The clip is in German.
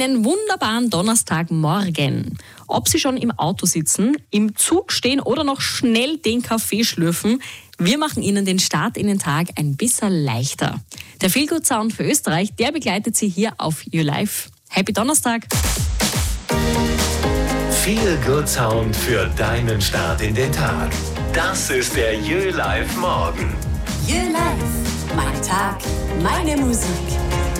Einen wunderbaren Donnerstagmorgen. Ob Sie schon im Auto sitzen, im Zug stehen oder noch schnell den Kaffee schlürfen, wir machen Ihnen den Start in den Tag ein bisschen leichter. Der Feelgood Sound für Österreich, der begleitet Sie hier auf YouLife. Happy Donnerstag! Feelgood Sound für deinen Start in den Tag. Das ist der YouLife Morgen. YouLife. Mein Tag, meine Musik.